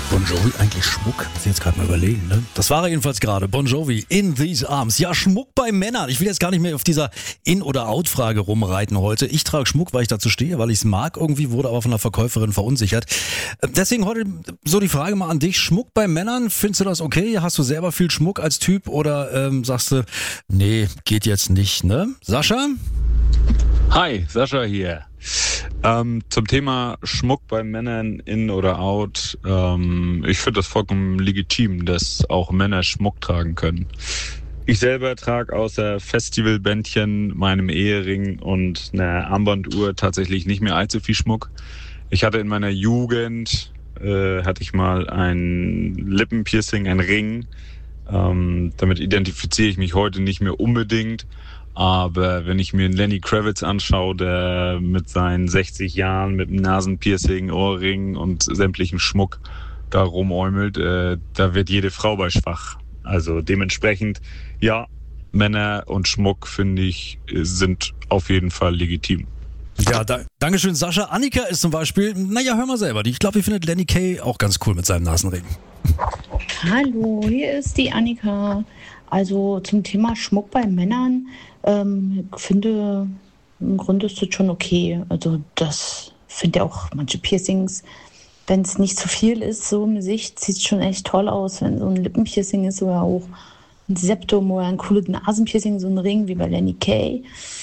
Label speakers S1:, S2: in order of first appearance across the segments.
S1: Bon Jovi eigentlich Schmuck? Muss ich jetzt gerade mal überlegen, ne? Das war er jedenfalls gerade. Bon Jovi, In These Arms. Ja, Schmuck bei Männern. Ich will jetzt gar nicht mehr auf dieser In- oder Out-Frage rumreiten heute. Ich trage Schmuck, weil ich dazu stehe, weil ich es mag irgendwie, wurde aber von der Verkäuferin verunsichert. Deswegen heute so die Frage mal an dich. Schmuck bei Männern, findest du das okay? Hast du selber viel Schmuck als Typ oder sagst du, nee, geht jetzt nicht, ne? Sascha?
S2: Hi, Sascha hier. Zum Thema Schmuck bei Männern in oder out. Ich finde das vollkommen legitim, dass auch Männer Schmuck tragen können. Ich selber trage außer Festivalbändchen, meinem Ehering und einer Armbanduhr tatsächlich nicht mehr allzu viel Schmuck. Ich hatte in meiner Jugend hatte ich mal ein Lippenpiercing, ein Ring. Damit identifiziere ich mich heute nicht mehr unbedingt. Aber wenn ich mir einen Lenny Kravitz anschaue, der mit seinen 60 Jahren mit einem Nasenpiercing, Ohrring und sämtlichem Schmuck da rumäumelt, da wird jede Frau bei schwach. Also dementsprechend, ja, Männer und Schmuck, finde ich, sind auf jeden Fall legitim.
S1: Ja, Dankeschön, Sascha. Annika ist zum Beispiel, naja, hör mal selber, ich glaube, die findet Lenny Kay auch ganz cool mit seinem Nasenring.
S3: Hallo, hier ist die Annika. Also zum Thema Schmuck bei Männern, ich finde, im Grunde ist das schon okay. Also das finde ja auch manche Piercings, wenn es nicht zu viel ist, so im Gesicht, sieht es schon echt toll aus, wenn so ein Lippenpiercing ist oder auch ein Septum oder ein cooles Nasenpiercing, so ein Ring wie bei Lenny Kay.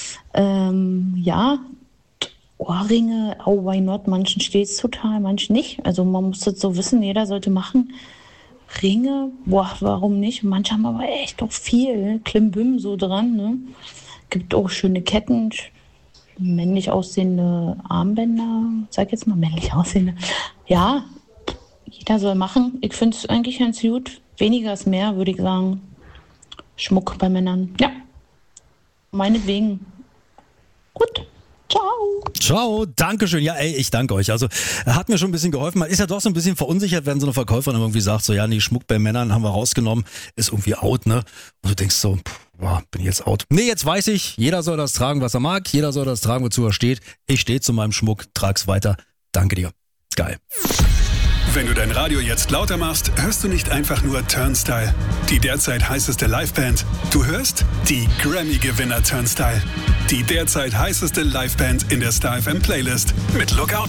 S3: Ja, Ohrringe, oh why not, manchen steht es total, manchen nicht. Also man muss das so wissen, jeder sollte machen. Ringe, boah, warum nicht? Manche haben aber echt auch viel Klimbim so dran, ne? Gibt auch schöne Ketten, männlich aussehende Armbänder, sag jetzt mal männlich aussehende. Ja, jeder soll machen. Ich finde es eigentlich ganz gut. Weniger ist mehr, würde ich sagen. Schmuck bei Männern. Ja, meinetwegen. Gut. Ciao.
S1: Ciao, Dankeschön. Ja, ey, ich danke euch. Also, hat mir schon ein bisschen geholfen. Man ist ja doch so ein bisschen verunsichert, wenn so eine Verkäuferin irgendwie sagt, so, ja, nee, Schmuck bei Männern haben wir rausgenommen, ist irgendwie out, ne? Und du denkst so, boah, bin ich jetzt out? Nee, jetzt weiß ich, jeder soll das tragen, was er mag. Jeder soll das tragen, wozu er steht. Ich stehe zu meinem Schmuck, trag's weiter. Danke dir. Geil.
S4: Wenn du dein Radio jetzt lauter machst, hörst du nicht einfach nur Turnstile, die derzeit heißeste Liveband. Du hörst die Grammy-Gewinner Turnstile, die derzeit heißeste Liveband in der Star FM Playlist mit Lookout.